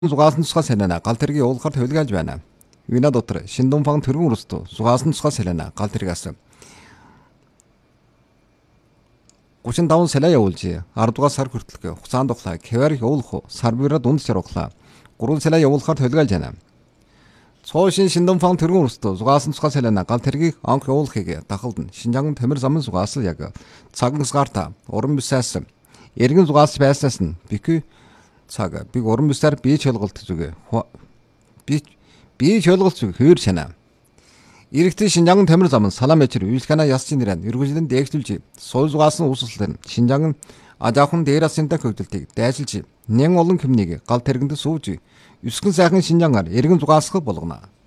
Зугаасан тусгай салина гал тэргийг уулахаар төлгөөлж байна. Вина дотор Шиндунфан төргөн өрөстөө зугаасан тусгай салина гал тэргээс 35 салаа явуулж 10 дугаар сар хүртэл хугацаанд ухлаа кевэр явуулах сар бираа дунд сарухлаа 3 салаа явуулахаар төлгөөлж байна. Цоошин Шиндунфан төргөн өрөстөө зугаасан тусгай салина гал тэргийг анх явуулахыг дахалд Шинжаан Тамир замын зугаас яг цагнасгарта уран бүсээс эргэн зугаас байснаас нь бики цаг би уран бүсээр бие чөлгөлт зүг бие чөлгөлт зүг хөр шана. Иргэдийн Шинжаан Тамир замын салам мэчэр үйлчлэна ясчин нэрэн эргүүлэн дээгтүүлж сул зугаас нь үүсэлтэн Шинжаан ажаахан дээрасынтай хөгдөлтийг дайсалж нэн олон хүмүүнийг гал тэргэнд сууж өсгөн сайхан Шинжаанаар эргэн зугаасгах болгоно.